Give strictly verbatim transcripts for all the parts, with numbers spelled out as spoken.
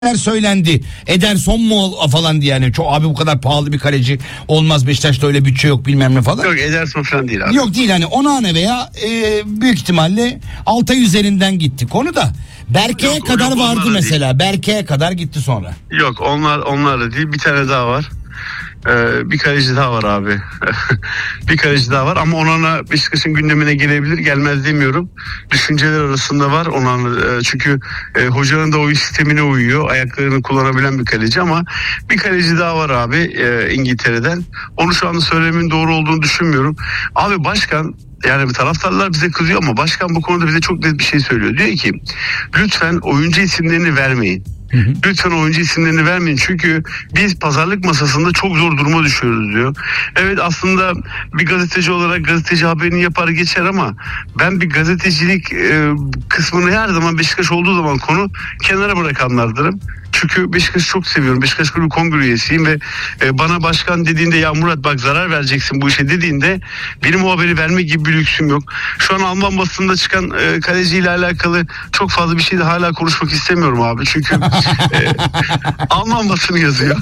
söylendi. Ederson mu falan diye, yani çok abi bu kadar pahalı bir kaleci olmaz, Beşiktaş'ta öyle bütçe yok bilmem ne falan. Yok, Ederson falan değil abi. Yok değil, hani Onana veya e, büyük ihtimalle Altay üzerinden gitti. Konu da Berke'ye Yok, kadar yok, vardı mesela. değil. Berke'ye kadar gitti sonra. Yok, onlar onlar da değil. Bir tane daha var. Ee, bir kaleci daha var abi. bir kaleci daha var ama Onana Beşiktaş'ın gündemine gelebilir, gelmez demiyorum. Düşünceler arasında var Onana, e, çünkü e, hocanın da oyun sistemine uyuyor. Ayaklarını kullanabilen bir kaleci ama bir kaleci daha var abi e, İngiltere'den. Onu şu anda söylememin doğru olduğunu düşünmüyorum. Abi başkan, yani taraftarlar bize kızıyor ama başkan bu konuda bize çok net bir şey söylüyor. Diyor ki lütfen oyuncu isimlerini vermeyin. Hı hı. Lütfen oyuncu isimlerini vermeyin çünkü biz pazarlık masasında çok zor duruma düşüyoruz diyor. Evet, aslında bir gazeteci olarak gazeteci haberini yapar geçer ama ben bir gazetecilik e, kısmını her zaman Beşiktaş olduğu zaman konu kenara bırakanlardırım. Çünkü Beşiktaş'ı çok seviyorum. Beşiktaş Kulübü Kongre üyesiyim ve e, bana başkan dediğinde ya Murat bak zarar vereceksin bu işe dediğinde benim o haberi verme gibi bir lüksüm yok. Şu an Alman basınında çıkan e, kaleciyle alakalı çok fazla bir şey de hala konuşmak istemiyorum abi. Çünkü e, Alman basını yazıyor.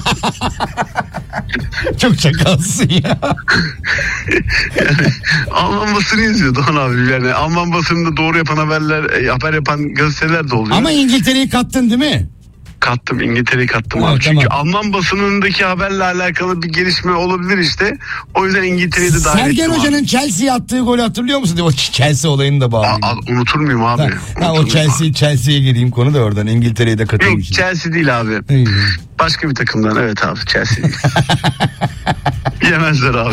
Çok çakalsın ya. Yani Alman basını yazıyor Doğan abi. Yani Alman basınında doğru yapan haberler, e, haber yapan gazeteler de oluyor. Ama İngiltere'yi kattın değil mi? Kattım, İngiltere'yi kattım evet, abi. Çünkü tamam. Alman basınındaki haberle alakalı bir gelişme olabilir işte. O yüzden İngiltere'yi de dahil ettim. Sergen Hoca'nın Chelsea'ye attığı golü hatırlıyor musun? O Chelsea olayını da bağlayayım. A, a, unutur muyum abi? Ha, unutur ha, o Chelsea, Chelsea'ye gireyim konu da oradan. İngiltere'ye de katılayım. Yok, Chelsea değil abi. İyi. Başka bir takımdan, evet abi, Chelsea değil. Yemezler abi.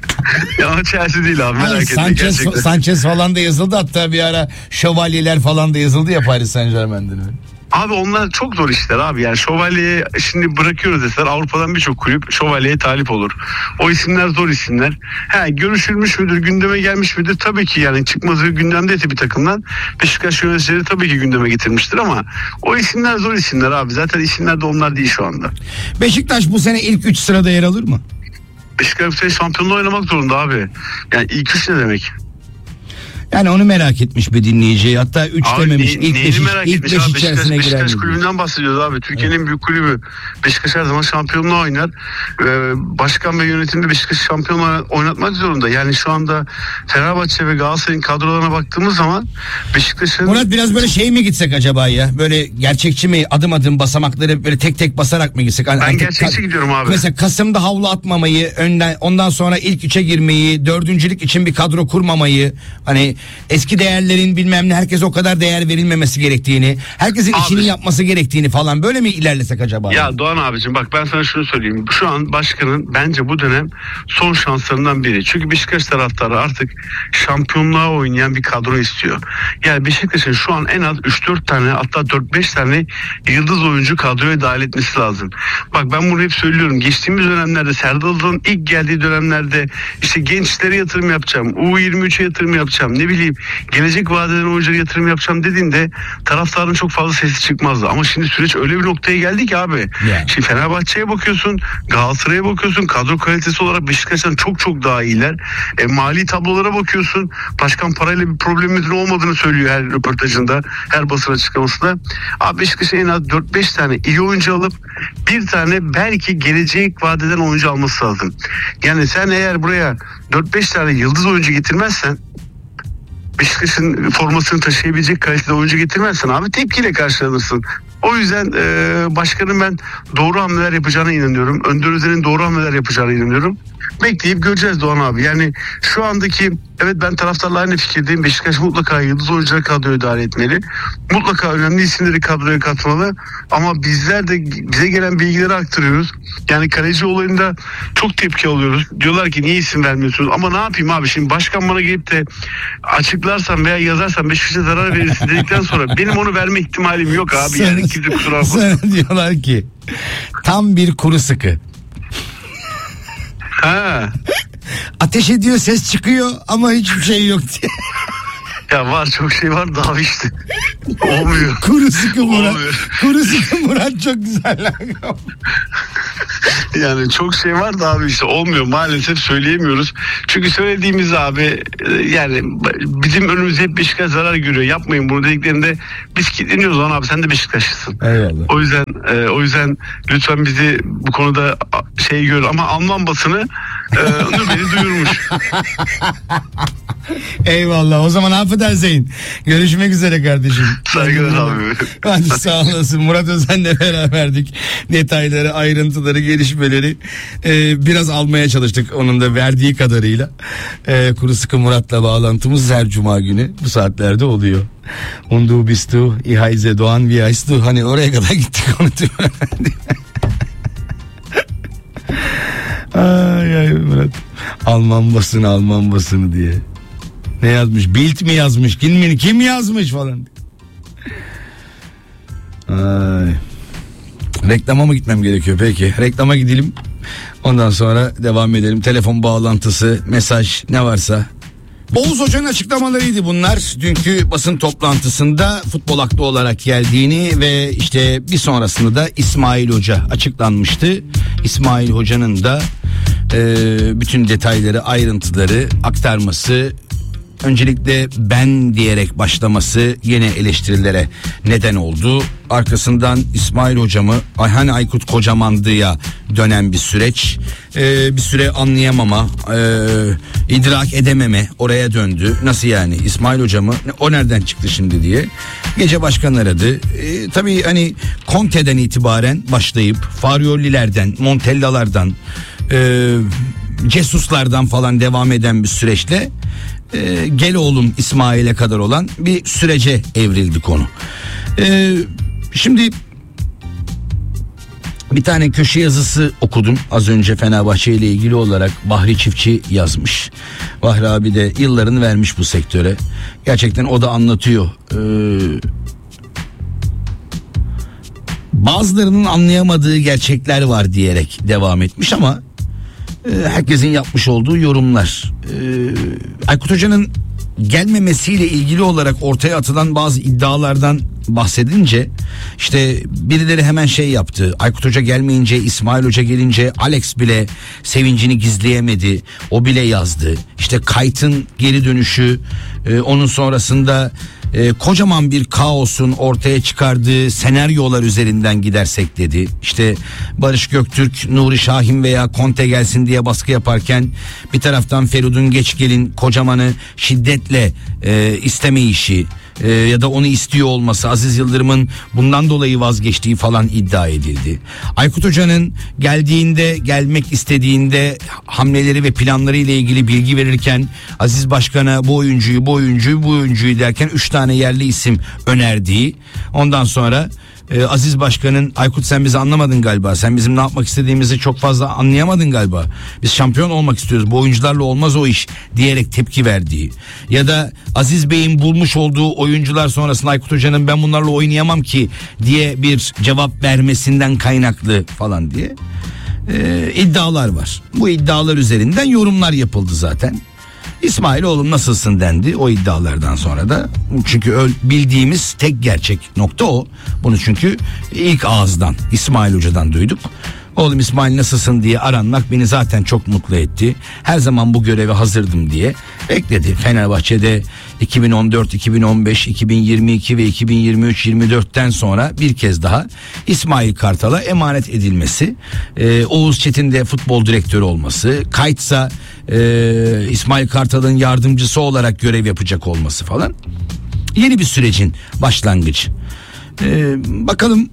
Ya Chelsea değil abi, merak Hayır, etme Sanchez, gerçekten. Sanchez falan da yazıldı, hatta bir ara şövalyeler falan da yazıldı ya Paris Saint Germain'den. Abi onlar çok zor işler abi. Yani şövalyeye şimdi bırakıyoruz deseler Avrupa'dan birçok kulüp şövalyeye talip olur. O isimler zor isimler. He, görüşülmüş müdür, gündeme gelmiş midir? Tabii ki, yani çıkmazı gündemdeyse bir takımdan Beşiktaş yöneticileri tabii ki gündeme getirmiştir ama o isimler zor isimler abi. Zaten isimler de onlar değil şu anda. Beşiktaş bu sene ilk üç sırada yer alır mı? Beşiktaş şampiyonluğu oynamak zorunda abi. Yani ilk üç ne demek? Yani onu merak etmiş bir dinleyici. Hatta üç abi dememiş. Ne, ilk beş, ilk beş abi, içerisine Beşiktaş, girer Beşiktaş mi? kulübünden bahsediyoruz abi. Türkiye'nin evet. büyük kulübü. Beşiktaş her zaman şampiyonluğu oynar. Ee, başkan ve yönetimde Beşiktaş şampiyonluğu oynatmak zorunda. Yani şu anda Fenerbahçe ve Galatasaray'ın kadrolarına baktığımız zaman Beşiktaş'ın... Murat biraz böyle şey mi gitsek acaba ya? Böyle gerçekçi mi, adım adım basamakları böyle tek tek basarak mı gitsek? Ben Artık gerçekçi ka- gidiyorum abi. Mesela Kasım'da havlu atmamayı, önden ondan sonra ilk üçe girmeyi, dördüncülük için bir kadro kurmamayı, hani eski değerlerin bilmem ne, herkes o kadar değer verilmemesi gerektiğini, herkesin abi, işini yapması gerektiğini falan, böyle mi ilerlesek acaba? Ya yani? Doğan abicim bak, ben sana şunu söyleyeyim. Şu an başkanın bence bu dönem son şanslarından biri. Çünkü Beşiktaş taraftarı artık şampiyonluğa oynayan bir kadro istiyor. Yani Beşiktaş'ın şu an en az üç dört tane, hatta dört beş tane yıldız oyuncu kadroya dahil etmesi lazım. Bak ben bunu hep söylüyorum. Geçtiğimiz dönemlerde, Serdar Aziz'in ilk geldiği dönemlerde işte gençlere yatırım yapacağım, U yirmi üçe yatırım yapacağım, ne bileyim gelecek vadeden oyunculara yatırım yapacağım dediğinde taraftarın çok fazla sesi çıkmazdı. Ama şimdi süreç öyle bir noktaya geldi ki abi. Yeah. Şimdi Fenerbahçe'ye bakıyorsun, Galatasaray'a bakıyorsun, kadro kalitesi olarak Beşiktaş'tan çok çok daha iyiler. E, mali tablolara bakıyorsun. Başkan parayla bir problemimizin olmadığını söylüyor her röportajında, her basın açıklamasında. Abi Beşiktaş'a en az dört beş tane iyi oyuncu alıp bir tane belki gelecek vadeden oyuncu alması lazım. Yani sen eğer buraya dört beş tane yıldız oyuncu getirmezsen, Beşiktaş'ın formasını taşıyabilecek kalitede oyuncu getirmezsen abi tepkiyle karşılanırsın. O yüzden e, başkanın ben doğru hamleler yapacağına inanıyorum. Önder Özen'in doğru hamleler yapacağına inanıyorum. Bekleyip göreceğiz Doğan abi. Yani şu andaki, evet ben taraftarla aynı fikirdeyim. Beşiktaş mutlaka yıldız oyuncuları kadroya dahil etmeli. Mutlaka önemli isimleri kadroya katmalı. Ama bizler de bize gelen bilgileri aktarıyoruz. Yani kaleci olayında çok tepki alıyoruz. Diyorlar ki niye isim vermiyorsunuz? Ama ne yapayım abi, şimdi başkan bana gelip de açıklarsam veya yazarsam Beşiktaş'a zarar verirsin dedikten sonra benim onu verme ihtimalim yok abi. Sana, yani kimse kusura bakmasın. Sana diyorlar ki tam bir kuru sıkı. Ha. Ateş ediyor, ses çıkıyor ama hiçbir şey yok diye. Ya var, çok şey var daha işte. Olmuyor. Kuru sıkı Murat. Olmuyor. Kuru sıkı Murat çok güzel. Yani çok şey var da abi işte olmuyor maalesef, söyleyemiyoruz. Çünkü söylediğimiz abi yani bizim önümüzde hep Beşiktaş zarar görüyor. Yapmayın bunu dediklerinde biz kilitleniyoruz lan abi, sen de Beşiktaşlısın. Eyvallah. O yüzden e, o yüzden lütfen bizi bu konuda şey gör, ama Alman basını e, onu beni duyurmuş. Eyvallah. O zaman affedersin. Görüşmek üzere kardeşim. Saygılar abi. Hadi sağ olasın. Murat Özen'le beraberdik. Detayları, ayrıntıları, gelişmeleri e, biraz almaya çalıştık. Onun da verdiği kadarıyla. E, Kuru Sıkı Murat'la bağlantımız her cuma günü bu saatlerde oluyor. Undu bistu, ihayze doğan viyaystu. Hani oraya kadar gittik, onu diyorum. Ay ay Murat. Alman basını, Alman basını diye. Ne yazmış? Bild mi yazmış? Kim mi? Kim yazmış falan. Ay. Reklama mı gitmem gerekiyor peki? Reklama gidelim. Ondan sonra devam edelim. Telefon bağlantısı, mesaj ne varsa. Oğuz Hoca'nın açıklamalarıydı bunlar. Dünkü basın toplantısında futbol aklı olarak geldiğini ve işte bir sonrasında da İsmail Hoca açıklanmıştı. İsmail Hoca'nın da e, bütün detayları, ayrıntıları aktarması, öncelikle ben diyerek başlaması yine eleştirilere neden oldu. Arkasından İsmail Hocamı Ayhan Aykut Kocamandı'ya dönen bir süreç. Ee, bir süre anlayamama, e, idrak edememe oraya döndü. Nasıl yani İsmail Hocamı, o nereden çıktı şimdi diye. Gece başkan aradı. Ee, tabii hani Conte'den itibaren başlayıp Farioli'lerden, Montella'lardan, e, Cesus'lardan falan devam eden bir süreçle Ee, gel oğlum İsmail'e kadar olan bir sürece evrildi konu. Ee, şimdi bir tane köşe yazısı okudum az önce Fenerbahçe ile ilgili olarak. Bahri Çiftçi yazmış. Bahri abi de yıllarını vermiş bu sektöre. Gerçekten o da anlatıyor. Ee, bazılarının anlayamadığı gerçekler var diyerek devam etmiş ama herkesin yapmış olduğu yorumlar. Ee, Aykut Hoca'nın gelmemesiyle ilgili olarak ortaya atılan bazı iddialardan bahsedince işte birileri hemen şey yaptı. Aykut Hoca gelmeyince, İsmail Hoca gelince Alex bile sevincini gizleyemedi. O bile yazdı. İşte Kayt'ın geri dönüşü, e, onun sonrasında e, kocaman bir kaosun ortaya çıkardığı senaryolar üzerinden gidersek dedi. İşte Barış Göktürk, Nuri Şahin veya Conte gelsin diye baskı yaparken bir taraftan Feridun Geçgel'in Kocaman'ı şiddetle e, istemeyişi e, ya da onu istiyor olması, Aziz Yıldırım'ın bundan dolayı vazgeçtiği falan iddia edildi. Aykut Hoca'nın geldiğinde, gelmek istediğinde hamleleri ve planları ile ilgili bilgi verirken Aziz Başkan'a bu oyuncuyu, bu oyuncuyu, bu oyuncuyu derken üç tane yerli isim önerdiği, ondan sonra Ee, Aziz Başkan'ın Aykut sen bizi anlamadın galiba, sen bizim ne yapmak istediğimizi çok fazla anlayamadın galiba, biz şampiyon olmak istiyoruz, bu oyuncularla olmaz o iş diyerek tepki verdiği ya da Aziz Bey'in bulmuş olduğu oyuncular sonrasında Aykut Hoca'nın ben bunlarla oynayamam ki diye bir cevap vermesinden kaynaklı falan diye ee, iddialar var. Bu iddialar üzerinden yorumlar yapıldı zaten. İsmail oğlum nasılsın dendi o iddialardan sonra da. Çünkü öl, bildiğimiz tek gerçek nokta o. Bunu çünkü ilk ağızdan İsmail Hoca'dan duyduk. Oğlum İsmail nasılsın diye aranmak beni zaten çok mutlu etti. Her zaman bu göreve hazırdım diye bekledi. Fenerbahçe'de iki bin on dört, iki bin on beş, iki bin yirmi iki ve iki bin yirmi üç yirmi dörtten sonra bir kez daha İsmail Kartal'a emanet edilmesi, e, Oğuz Çetin de futbol direktörü olması, Kaytsa e, İsmail Kartal'ın yardımcısı olarak görev yapacak olması falan yeni bir sürecin başlangıcı. E, bakalım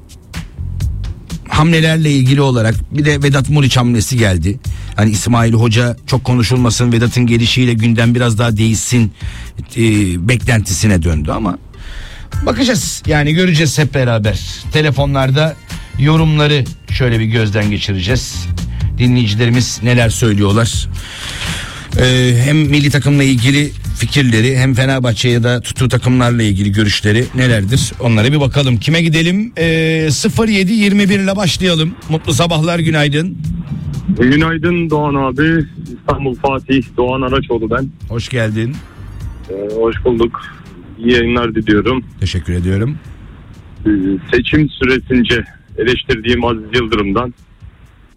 hamlelerle ilgili olarak bir de Vedat Muriç hamlesi geldi. Hani İsmail Hoca çok konuşulmasın, Vedat'ın gelişiyle gündem biraz daha değişsin e, beklentisine döndü ama bakacağız, yani göreceğiz hep beraber. Telefonlarda yorumları şöyle bir gözden geçireceğiz. Dinleyicilerimiz neler söylüyorlar. Ee, hem milli takımla ilgili fikirleri, hem Fenerbahçe ya da tuttuğu takımlarla ilgili görüşleri nelerdir? Onlara bir bakalım. Kime gidelim? Ee, sıfır yedi yirmi bir ile başlayalım. Mutlu sabahlar, günaydın. Günaydın Doğan abi. İstanbul Fatih, Doğan Araçoğlu ben. Hoş geldin. Ee, hoş bulduk. İyi yayınlar diliyorum. Teşekkür ediyorum. Ee, seçim süresince eleştirdiğim Aziz Yıldırım'dan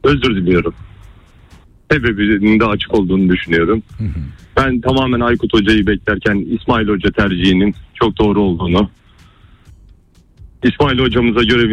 özür diliyorum. Sebebinin de açık olduğunu düşünüyorum. Hı hı. Ben tamamen Aykut Hoca'yı beklerken İsmail Hoca tercihinin çok doğru olduğunu, İsmail Hocamıza göre